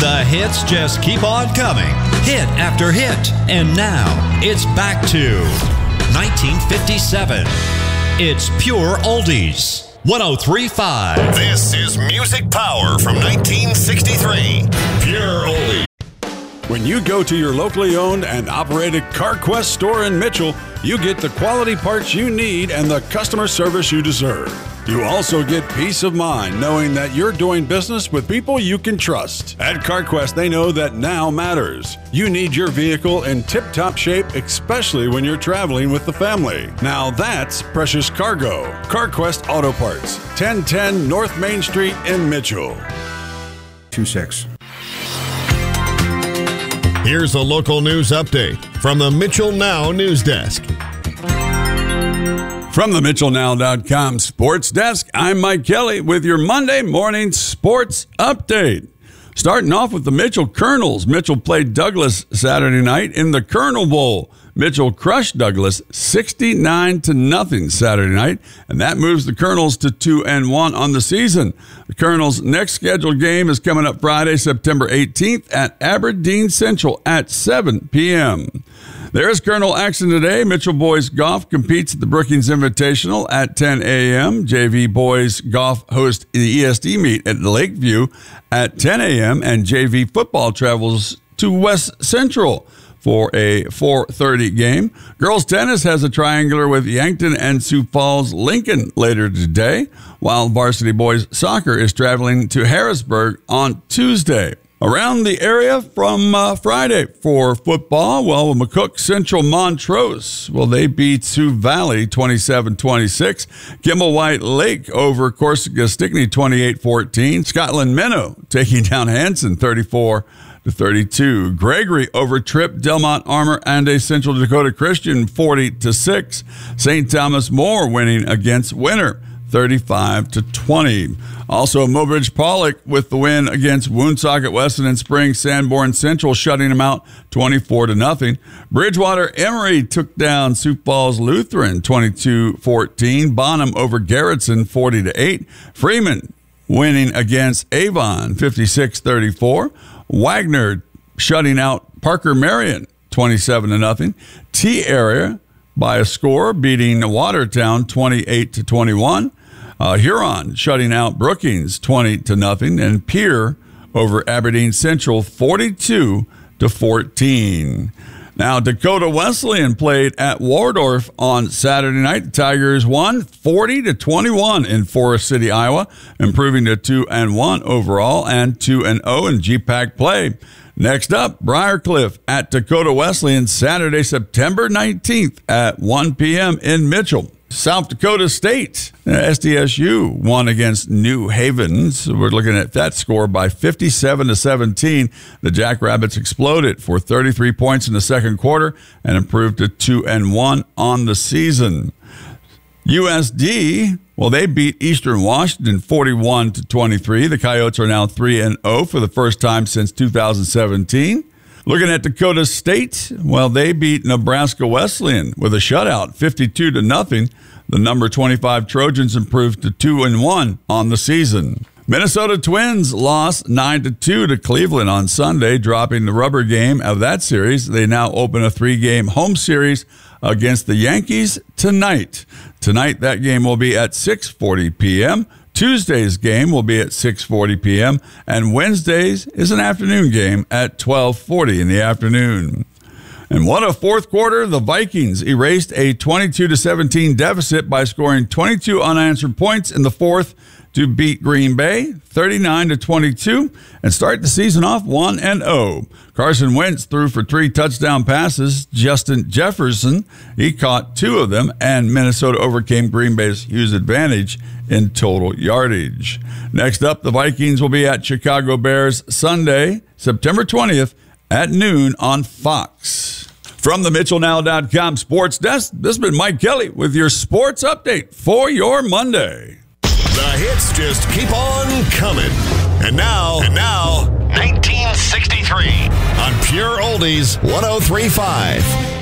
The hits just keep on coming, hit after hit. And now, it's back to 1957. It's Pure Oldies. 103.5. This is Music Power from 1963. Pure Oldies. When you go to your locally owned and operated CarQuest store in Mitchell, you get the quality parts you need and the customer service you deserve. You also get peace of mind knowing that you're doing business with people you can trust. At CarQuest, they know that now matters. You need your vehicle in tip-top shape, especially when you're traveling with the family. Now that's precious cargo. CarQuest Auto Parts, 1010 North Main Street in Mitchell. 26. Here's a local news update from the Mitchell Now News Desk. From the MitchellNow.com Sports Desk, I'm Mike Kelly with your Monday morning sports update. Starting off with the Mitchell Colonels. Mitchell played Douglas Saturday night in the Colonel Bowl. Mitchell crushed Douglas 69-0 Saturday night, and that moves the Colonels to 2-1 on the season. The Colonels' next scheduled game is coming up Friday, September 18th at Aberdeen Central at 7 p.m. There is Colonel action today. Mitchell Boys Golf competes at the Brookings Invitational at 10 a.m. JV Boys Golf hosts the ESD meet at Lakeview at 10 a.m. And JV Football travels to West Central for a 4:30 game. Girls tennis has a triangular with Yankton and Sioux Falls Lincoln later today, while varsity boys soccer is traveling to Harrisburg on Tuesday. Around the area from Friday for football, well, McCook Central Montrose, well, they beat Sioux Valley 27-26. Kimball White Lake over Corsica Stickney 28-14. Scotland Minnow taking down Hanson 34-32. Gregory over Tripp Delmont Armor and a Central Dakota Christian 40-6. St. Thomas More winning against Winter 35-20. Also, Mobridge Pollock with the win against Woonsocket Weston and Spring Sanborn Central, shutting them out 24-0. Bridgewater Emory took down Sioux Falls Lutheran 22-14. Bonham over Garrettson 40-8. Freeman winning against Avon 56-34. Wagner shutting out Parker Marion 27-0. T-Area by a score beating Watertown 28-21. Huron shutting out Brookings 20-0, and Pierre over Aberdeen Central 42-14. Now, Dakota Wesleyan played at Waldorf on Saturday night. The Tigers won 40-21 in Forest City, Iowa, improving to 2-1 overall and 2-0 in GPAC play. Next up, Briarcliff at Dakota Wesleyan Saturday, September 19th at 1 p.m. in Mitchell. South Dakota State, SDSU won against New Havens. We're looking at that score by 57-17. The Jackrabbits exploded for 33 points in the second quarter and improved to 2-1 on the season. USD, well, they beat Eastern Washington 41-23. The Coyotes are now 3-0 for the first time since 2017. Looking at Dakota State, well, they beat Nebraska Wesleyan with a shutout, 52-0. The number 25 Trojans improved to 2-1 on the season. Minnesota Twins lost 9-2 to Cleveland on Sunday, dropping the rubber game of that series. They now open a 3-game home series against the Yankees tonight. Tonight, that game will be at 6:40 p.m. Tuesday's game will be at 6:40 p.m. and Wednesday's is an afternoon game at 12:40 in the afternoon. And what a fourth quarter. The Vikings erased a 22-17 deficit by scoring 22 unanswered points in the fourth to beat Green Bay 39-22 and start the season off 1-0. Carson Wentz threw for 3 touchdown passes. Justin Jefferson, he caught 2 of them, and Minnesota overcame Green Bay's huge advantage in total yardage. Next up, the Vikings will be at Chicago Bears Sunday, September 20th at noon on Fox. From the MitchellNow.com Sports Desk, this has been Mike Kelly with your sports update for your Monday. The hits just keep on coming. And now, 1963 on Pure Oldies 103.5.